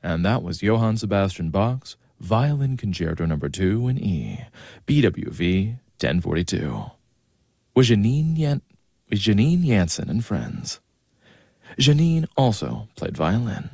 And that was Johann Sebastian Bach's Violin Concerto No. 2 in E, BWV 1042, with Janine Jansen and friends. Janine also played violin.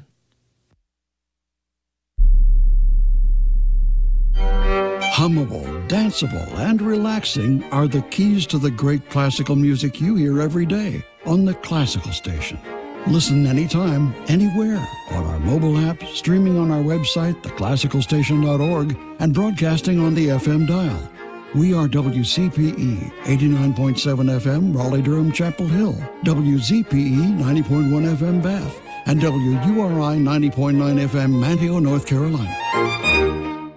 Hummable, danceable, and relaxing are the keys to the great classical music you hear every day on the Classical Station. Listen anytime, anywhere, on our mobile app, streaming on our website, theclassicalstation.org, and broadcasting on the FM dial. We are WCPE 89.7 FM, Raleigh-Durham, Chapel Hill, WZPE 90.1 FM, Bath, and WURI 90.9 FM, Manteo, North Carolina.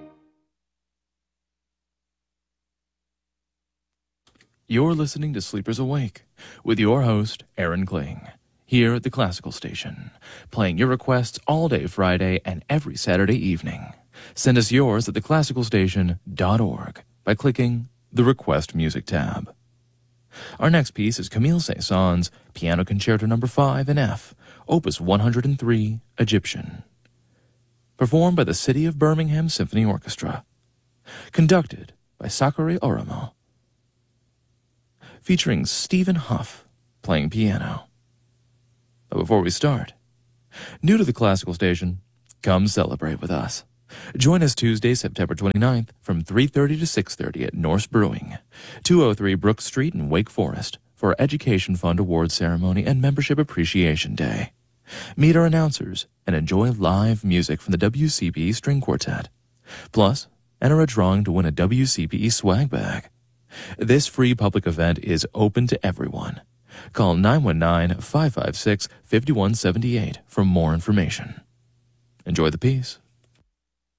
You're listening to Sleepers Awake with your host, Aaron Kling, here at the Classical Station, playing your requests all day Friday and every Saturday evening. Send us yours at theclassicalstation.org by clicking the Request Music tab. Our next piece is Camille Saint-Saëns' Piano Concerto No. 5 in F, Opus 103, Egyptian. Performed by the City of Birmingham Symphony Orchestra. Conducted by Sakari Oramo. Featuring Stephen Huff playing piano. But before we start, new to the Classical Station, come celebrate with us. Join us Tuesday, September 29th from 3:30 to 6:30 at Norse Brewing, 203 Brook Street in Wake Forest for our Education Fund Awards Ceremony and Membership Appreciation Day. Meet our announcers and enjoy live music from the WCPE String Quartet. Plus, enter a drawing to win a WCPE swag bag. This free public event is open to everyone. Call 919-556-5178 for more information. Enjoy the piece.